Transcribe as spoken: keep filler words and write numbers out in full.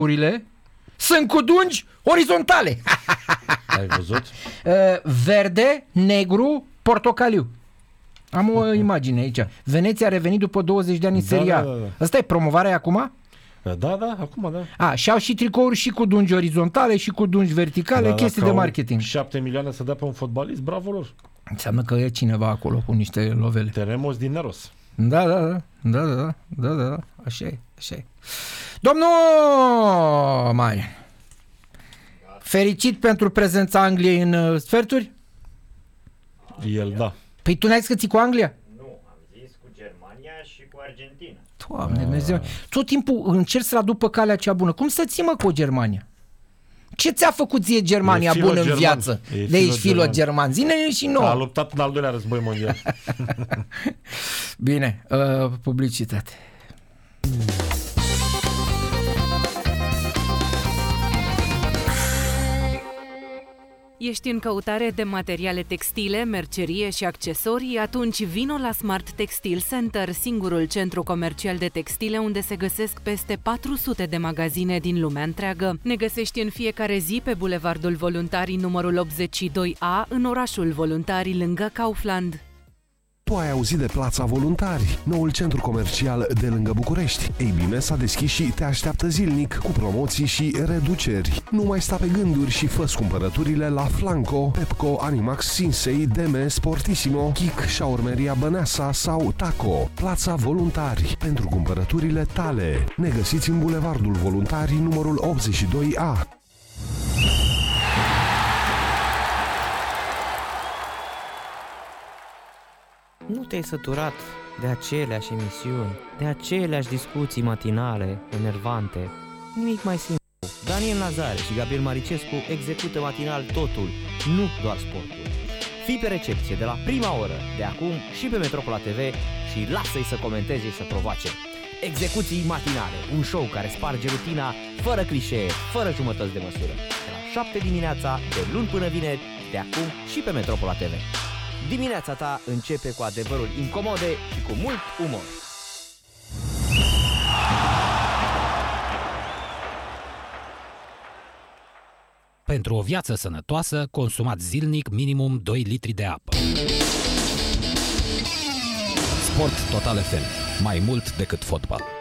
urile sunt cu dungi orizontale. Ai văzut? Verde, negru, portocaliu. Am o imagine aici. Veneția a revenit după douăzeci de ani în Da, Serie A. da, da, da. Asta e promovarea acum? Da, da, acum da. A, și au și tricouri și cu dungi orizontale și cu dungi verticale, Da, chestii dacă de au marketing. șapte milioane să dea pe un fotbalist, bravo lor. Înseamnă că e cineva acolo cu niște lovele. Teremos din Neros. Da, da, da, da, da, da, da, da, așa e, așa e. Domnul Marian, fericit pentru prezența Angliei în uh, sferturi? El, da. Păi tu n-ai zis că ții cu Anglia? Nu, am zis cu Germania și cu Argentina. Doamne Dumnezeu, tot timpul încerci să-l aduc pe calea cea bună. Cum să ții, mă, cu Germania? Ce ți-a făcut ție Germania E bună în filo-german. viață? E De ești filo-german. filo-german. Zine și nouă. A luptat în al doilea război mondial. Bine, uh, publicitate. Ești în căutare de materiale textile, mercerie și accesorii? Atunci vino la Smart Textile Center, singurul centru comercial de textile unde se găsesc peste patru sute de magazine din lumea întreagă. Ne găsești în fiecare zi pe Bulevardul Voluntarii numărul optzeci și doi A, în orașul Voluntarii, lângă Kaufland. Tu ai auzit de Plața Voluntari, noul centru comercial de lângă București. Ei bine, s-a deschis și te așteaptă zilnic cu promoții și reduceri. Nu mai sta pe gânduri și fă cumpărăturile la Flanco, Pepco, Animax, Sinsei, Deme, Sportissimo, Kik, Shaurmeria Băneasa sau Taco. Plața Voluntari, pentru cumpărăturile tale. Ne găsiți în Bulevardul Voluntarii numărul optzeci și doi A. Nu te-ai săturat de aceleași emisiuni, de aceleași discuții matinale, enervante? Nimic mai simplu. Daniel Nazare și Gabriel Maricescu execută matinal totul, nu doar sportul. Fii pe recepție de la prima oră, de acum și pe Metropola T V și lasă-i să comenteze și să provoace. Execuții matinale, un show care sparge rutina, fără clișee, fără jumătăți de măsură. De la șapte dimineața, de luni până vineri, de acum și pe Metropola T V. Dimineața ta începe cu adevăruri incomode și cu mult umor. Pentru o viață sănătoasă, consumați zilnic minimum doi litri de apă. Sport Total F M. Mai mult decât fotbal.